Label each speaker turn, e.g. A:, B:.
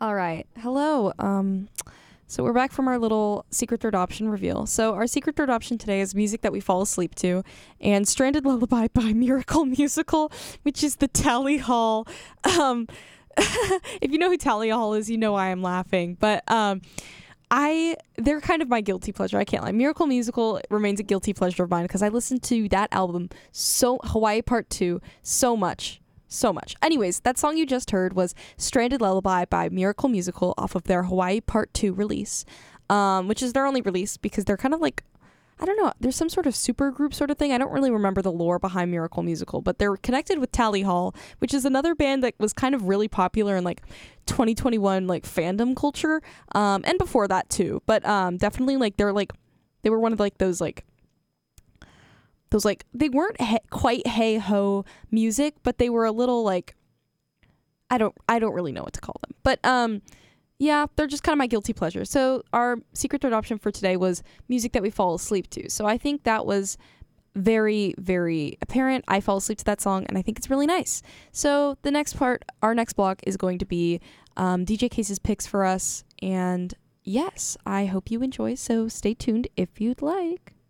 A: All right. Hello. So we're back from our little secret third option reveal. So our secret third option today is music that we fall asleep to, and Stranded Lullaby by Miracle Musical, which is the Tally Hall. Um, if you know who Tally Hall is, you know why I'm laughing. But they're kind of my guilty pleasure. I can't lie. Miracle Musical remains a guilty pleasure of mine because I listened to that album, Hawaii Part 2, so much. So much. Anyways, that song you just heard was Stranded Lullaby by Miracle Musical off of their Hawaii Part 2 release, which is their only release because they're kind of like, I don't know, there's some sort of super group sort of thing. I don't really remember the lore behind Miracle Musical, but they're connected with Tally Hall, which is another band that was kind of really popular in like 2021 like fandom culture, and before that too. But definitely like they were one of like those they weren't quite hey ho music, but they were a little like I don't really know what to call them. But yeah, they're just kind of my guilty pleasure. So our secret third option for today was music that we fall asleep to. So I think that was very, very apparent. I fall asleep to that song and I think it's really nice. So the next part, our next block is going to be DJ Case's picks for us. And yes, I hope you enjoy. So stay tuned if you'd like.